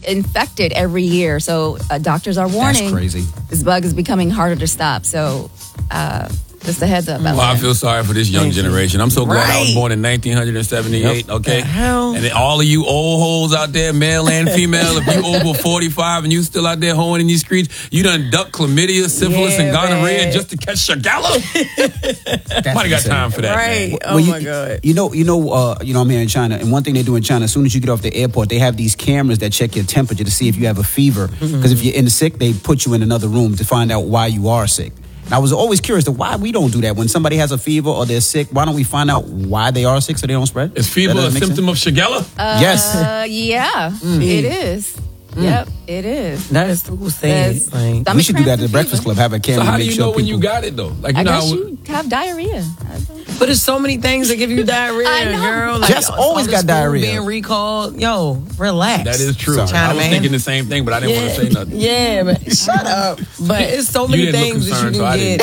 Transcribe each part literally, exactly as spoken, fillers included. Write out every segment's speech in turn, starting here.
infected every year. So uh, doctors are warning. That's crazy. This bug is becoming harder to stop. So uh, just a heads up. Well, I feel sorry for this young generation. I'm so glad right. I was born in nineteen seventy-eight, yep. okay? The hell? And then all of you old hoes out there, male and female, if you over forty-five and you still out there hoeing in these streets, you done duck chlamydia, syphilis, yeah, and gonorrhea man. just to catch Shigella? Nobody got time for that, right. man. Oh, well, you, my God. You know, you know, uh, you know, I'm here in China, and one thing they do in China, as soon as you get off the airport, they have these cameras that check your temperature to see if you have a fever. Because mm-hmm. if you're in the sick, they put you in another room to find out why you are sick. And I was always curious to why we don't do that. When somebody has a fever or they're sick, why don't we find out why they are sick so they don't spread? Is fever a symptom sense? of Shigella? Uh, yes. Yeah, mm. it is. Mm. Yep, it is. That is who said it. Like, we should do that at the Breakfast Club. Have a camera. So how do you sure know people... when you got it though? Like you I know guess how... you have diarrhea. But there's so many things that give you diarrhea, I know. girl. Like, Jess always got diarrhea. Being recalled, yo, relax. That is true. China, I was man. thinking the same thing, but I didn't yeah. want to say nothing. Yeah, man. Shut up. But it's so many things that you can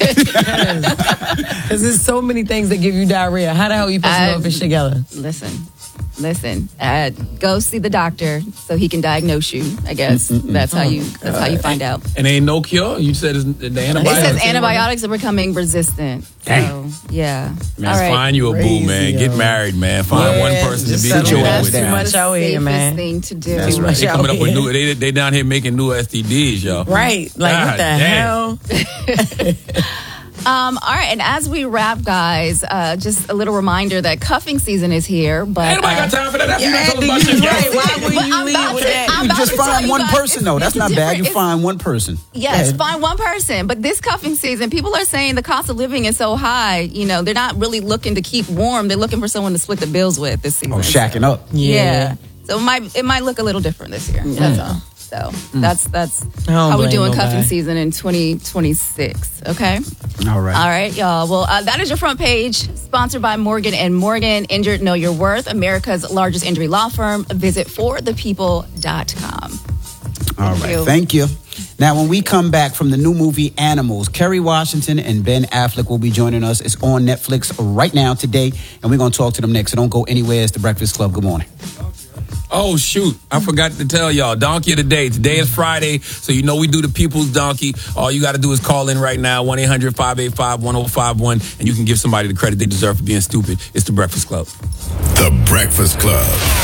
get. Because there's so many things that give you diarrhea. How the hell you supposed to know if it's Shigella? Listen. Listen, uh, go see the doctor so he can diagnose you. I guess Mm-mm-mm. that's how you that's how you find out. And ain't no cure. You said it's the antibiotics. It says antibiotics are becoming resistant. Dang. So yeah, man, right. Find you a Crazy, boo, man. Yo. Get married, man. Find yeah, one person to be together with. That's too much out here, man. Thing to do. That's right. They coming up with new. They they down here making new S T Ds, y'all. Right? Like God what the damn. hell? Um, all right, and as we wrap, guys, uh, just a little reminder that cuffing season is here. But ain't nobody uh, got time for that. After yeah, you about you shit, right. Why would you leave with that? You just find one person, though. That's not bad. You it's, find one person. Yes, find one person. But this cuffing season, people are saying the cost of living is so high. You know, they're not really looking to keep warm. They're looking for someone to split the bills with this season. Oh, shacking so. up. Yeah. yeah. So it might it might look a little different this year. Yeah. That's all. So mm. that's that's how we're doing cuffing season in twenty twenty-six. Okay. All right. All right, y'all. Well, uh, that is your front page, sponsored by Morgan and Morgan. Injured, know your worth. America's largest injury law firm. Visit for the people dot com. All right. You. Thank you. Now, when we come back from the new movie Animals, Kerry Washington and Ben Affleck will be joining us. It's on Netflix right now today, and we're going to talk to them next. So don't go anywhere. It's the Breakfast Club. Good morning. Oh, shoot. I forgot to tell y'all. Donkey of the day. Today is Friday, so you know we do the People's Donkey. All you got to do is call in right now, one eight hundred five eight five one oh five one, and you can give somebody the credit they deserve for being stupid. It's The Breakfast Club. The Breakfast Club.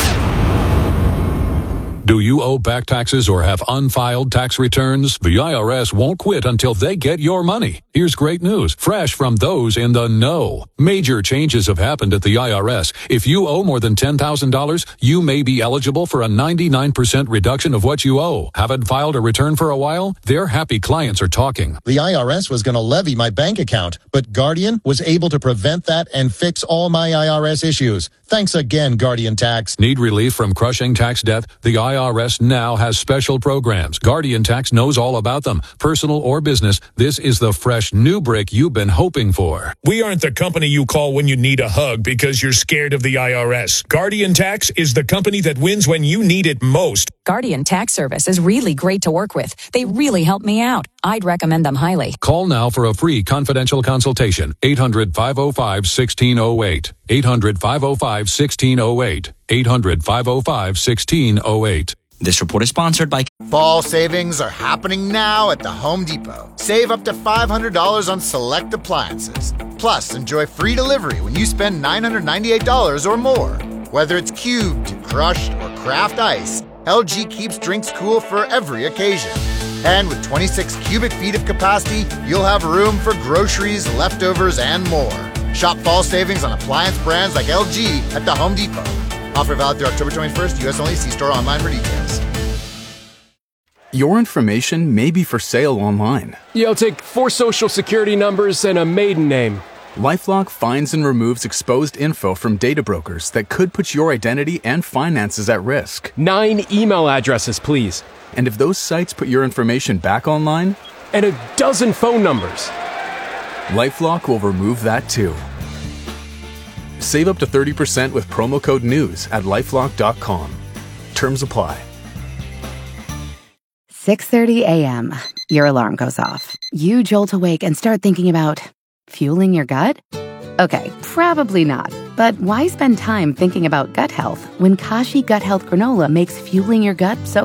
Do you owe back taxes or have unfiled tax returns? The I R S won't quit until they get your money. Here's great news, fresh from those in the know. Major changes have happened at the I R S. If you owe more than ten thousand dollars, you may be eligible for a ninety-nine percent reduction of what you owe. Haven't filed a return for a while? Their happy clients are talking. The I R S was going to levy my bank account, but Guardian was able to prevent that and fix all my I R S issues. Thanks again, Guardian Tax. Need relief from crushing tax debt? The I R S now has special programs. Guardian Tax knows all about them. Personal or business, this is the fresh new brick you've been hoping for. We aren't the company you call when you need a hug because you're scared of the I R S. Guardian Tax is the company that wins when you need it most. Guardian Tax Service is really great to work with. They really help me out. I'd recommend them highly. Call now for a free confidential consultation. eight hundred five oh five one six oh eight. eight hundred five oh five one six oh eight. eight hundred five oh five one six oh eight. This report is sponsored by... Fall savings are happening now at the Home Depot. Save up to five hundred dollars on select appliances. Plus, enjoy free delivery when you spend nine hundred ninety-eight dollars or more. Whether it's cubed, crushed, or craft ice, L G keeps drinks cool for every occasion. And with twenty-six cubic feet of capacity, you'll have room for groceries, leftovers, and more. Shop fall savings on appliance brands like L G at the Home Depot. Offer valid through October twenty-first, U S only. See store online for details. Your information may be for sale online. Yeah, I'll take four social security numbers and a maiden name. LifeLock finds and removes exposed info from data brokers that could put your identity and finances at risk. Nine email addresses, please. And if those sites put your information back online? And a dozen phone numbers. LifeLock will remove that too. Save up to thirty percent with promo code NEWS at lifelock dot com. Terms apply. six thirty a.m. Your alarm goes off. You jolt awake and start thinking about fueling your gut? Okay, probably not. But why spend time thinking about gut health when Kashi Gut Health Granola makes fueling your gut so